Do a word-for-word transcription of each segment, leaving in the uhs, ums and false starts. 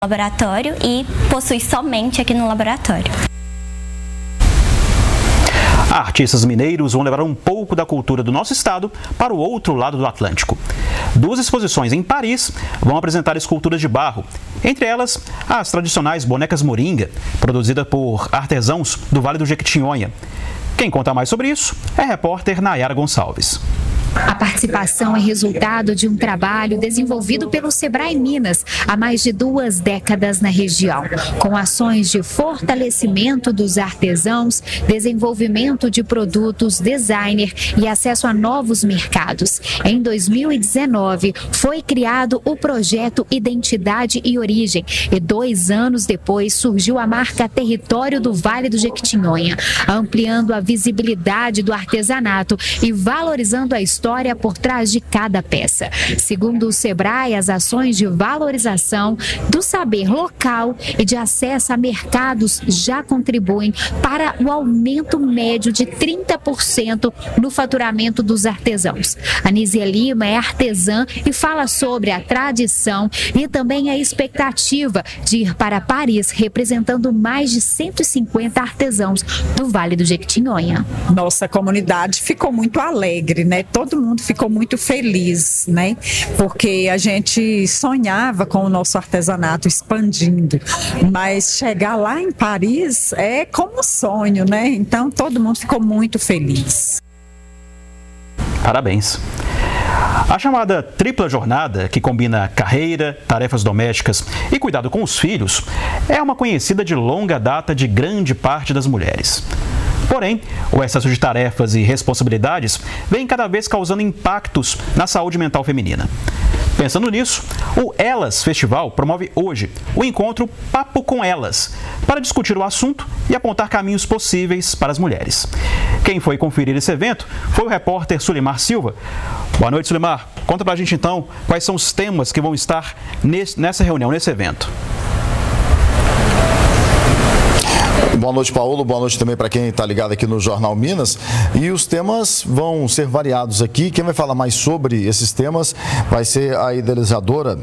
laboratório e possui somente aqui no laboratório. Artistas mineiros vão levar um pouco da cultura do nosso estado para o outro lado do Atlântico. Duas exposições em Paris vão apresentar esculturas de barro, entre elas as tradicionais bonecas moringa, produzidas por artesãos do Vale do Jequitinhonha. Quem conta mais sobre isso é a repórter Nayara Gonçalves. A participação é resultado de um trabalho desenvolvido pelo Sebrae Minas há mais de duas décadas na região, com ações de fortalecimento dos artesãos, desenvolvimento de produtos designer e acesso a novos mercados. Em dois mil e dezenove, foi criado o projeto Identidade e Origem e dois anos depois surgiu a marca Território do Vale do Jequitinhonha, ampliando a visibilidade do artesanato e valorizando a história história por trás de cada peça. Segundo o Sebrae, as ações de valorização do saber local e de acesso a mercados já contribuem para o aumento médio de trinta por cento no faturamento dos artesãos. A Nízia Lima é artesã e fala sobre a tradição e também a expectativa de ir para Paris representando mais de cento e cinquenta artesãos do Vale do Jequitinhonha. Nossa comunidade ficou muito alegre, né? Todo mundo ficou muito feliz, né? Porque a gente sonhava com o nosso artesanato expandindo, mas chegar lá em Paris é como um sonho, né? Então todo mundo ficou muito feliz. Parabéns. A chamada tripla jornada, que combina carreira, tarefas domésticas e cuidado com os filhos, é uma conhecida de longa data de grande parte das mulheres. Porém, o excesso de tarefas e responsabilidades vem cada vez causando impactos na saúde mental feminina. Pensando nisso, o Elas Festival promove hoje o encontro Papo com Elas, para discutir o assunto e apontar caminhos possíveis para as mulheres. Quem foi conferir esse evento foi o repórter Sulimar Silva. Boa noite, Sulimar. Conta pra gente então quais são os temas que vão estar nessa reunião, nesse evento. Boa noite, Paulo. Boa noite também para quem está ligado aqui no Jornal Minas. E os temas vão ser variados aqui. Quem vai falar mais sobre esses temas vai ser a idealizadora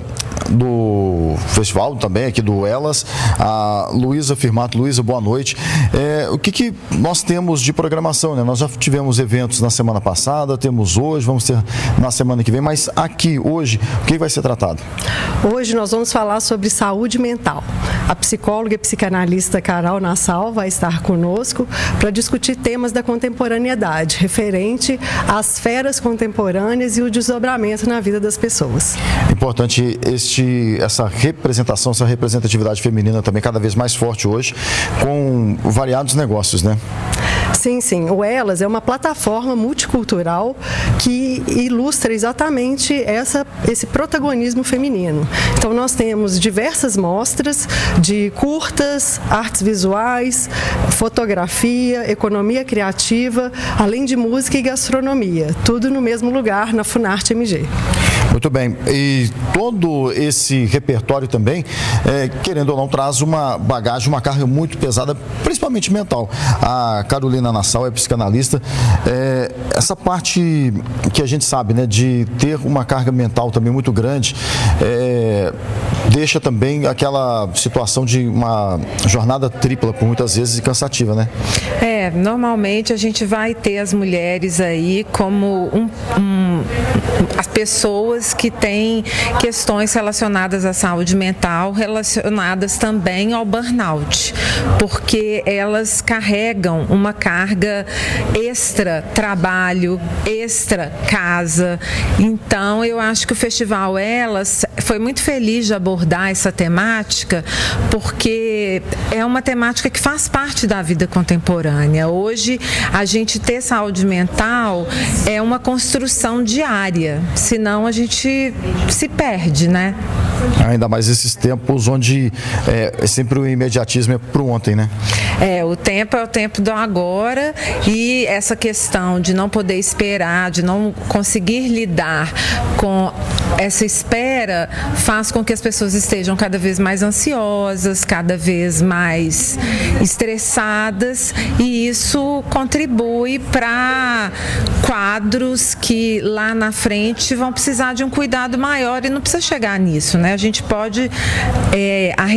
do festival, também aqui do Elas, a Luísa Firmato. Luísa, boa noite. É, o que, que nós temos de programação, né? Nós já tivemos eventos na semana passada, temos hoje, vamos ter na semana que vem, mas aqui, hoje, o que vai ser tratado? Hoje nós vamos falar sobre saúde mental. A psicóloga e psicanalista Carol Nassau vai estar conosco para discutir temas da contemporaneidade, referente às feras contemporâneas e o desdobramento na vida das pessoas. Importante este, essa representação, essa representatividade feminina também cada vez mais forte hoje, com variados negócios, né? Sim, sim. O Elas é uma plataforma multicultural que ilustra exatamente essa, esse protagonismo feminino. Então, nós temos diversas mostras de curtas, artes visuais, fotografia, economia criativa, além de música e gastronomia. Tudo no mesmo lugar, na Funarte M G. Muito bem. E todo esse repertório também, é, querendo ou não, traz uma bagagem, uma carga muito pesada, principalmente mental. A Carolina Nassau é psicanalista. É, essa parte que a gente sabe, né, de ter uma carga mental também muito grande, é, deixa também aquela situação de uma jornada tripla, por muitas vezes, e cansativa, né? É, normalmente a gente vai ter as mulheres aí como um, um, as pessoas que têm questões relacionadas à saúde mental, relacionadas também ao burnout, porque elas carregam uma carga extra trabalho, extra casa. Então, eu acho que o Festival Elas foi muito feliz de abordar essa temática, porque é uma temática que faz parte da vida contemporânea. Hoje, a gente ter saúde mental é uma construção diária, senão a gente se perde, né? Ainda mais esses tempos onde é, sempre o imediatismo é pro ontem, né? É, o tempo é o tempo do agora, e essa questão de não poder esperar, de não conseguir lidar com essa espera faz com que as pessoas estejam cada vez mais ansiosas, cada vez mais estressadas, e isso contribui para quadros que lá na frente vão precisar de um cuidado maior, e não precisa chegar nisso, né? A gente pode é,